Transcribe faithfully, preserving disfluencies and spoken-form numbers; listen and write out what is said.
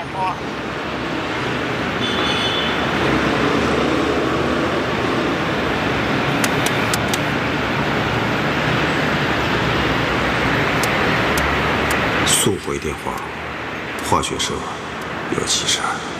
话。 速回电话，化学社有急事。